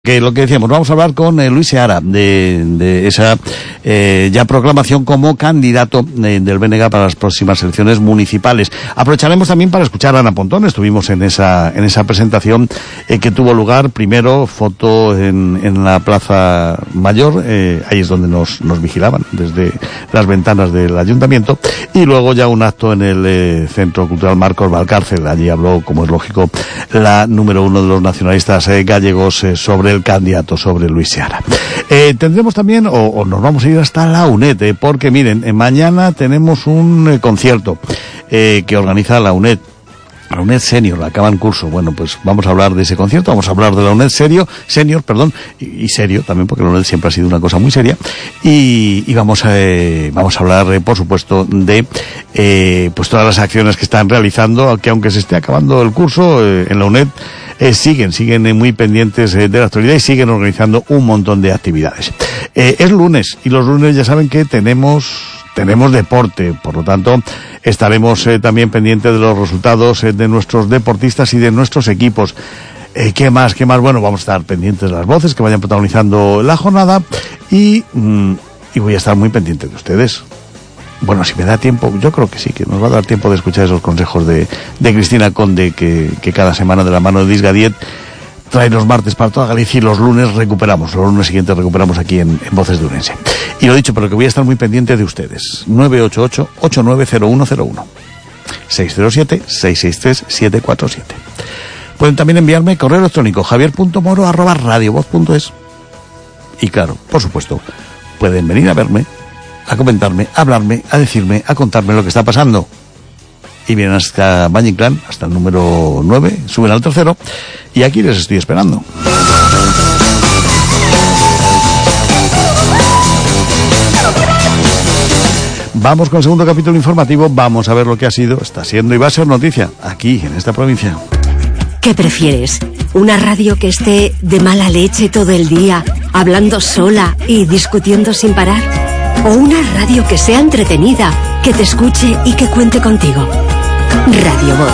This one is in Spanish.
Que lo que decíamos, vamos a hablar con Luis Seara de esa ya proclamación como candidato del BNG para las próximas elecciones municipales. Aprovecharemos también para escuchar a Ana Pontón. Estuvimos en esa presentación que tuvo lugar. Primero, foto en la Plaza Mayor, ahí es donde nos vigilaban desde las ventanas del ayuntamiento, y luego ya un acto en el Centro Cultural Marcos Valcárcel. Allí habló, como es lógico, la número uno de los nacionalistas gallegos sobre el candidato, sobre Luis Seara. Tendremos también, o nos vamos a ir hasta la UNED, porque miren, mañana tenemos un concierto que organiza la UNED. La UNED Senior, acaban curso. Bueno, pues vamos a hablar de ese concierto, vamos a hablar de la UNED Senior, y serio también, porque la UNED siempre ha sido una cosa muy seria, y vamos a hablar, por supuesto, de pues todas las acciones que están realizando, que aunque se esté acabando el curso, en la UNED siguen muy pendientes de la actualidad y siguen organizando un montón de actividades. Es lunes, y los lunes ya saben que tenemos deporte, por lo tanto estaremos también pendientes de los resultados de nuestros deportistas y de nuestros equipos. ¿Qué más? Bueno, vamos a estar pendientes de las voces que vayan protagonizando la jornada y voy a estar muy pendiente de ustedes. Bueno, si me da tiempo, yo creo que sí, que nos va a dar tiempo de escuchar esos consejos de Cristina Conde, que cada semana, de la mano de Disgadiet, trae los martes para toda Galicia, y los lunes siguientes recuperamos aquí en Voces de Ourense. Y lo dicho, pero que voy a estar muy pendiente de ustedes. 988-890101. 607-663-747. Pueden también enviarme correo electrónico javier.moro@radiovoz.es. Y claro, por supuesto, pueden venir a verme, a comentarme, a hablarme, a decirme, a contarme lo que está pasando. Y vienen hasta Valle Inclán, hasta el número 9, suben al tercero, y aquí les estoy esperando. Vamos con el segundo capítulo informativo, vamos a ver lo que ha sido, está siendo y va a ser noticia aquí, en esta provincia. ¿Qué prefieres? ¿Una radio que esté de mala leche todo el día, hablando sola y discutiendo sin parar? ¿O una radio que sea entretenida, que te escuche y que cuente contigo? Radio Voz.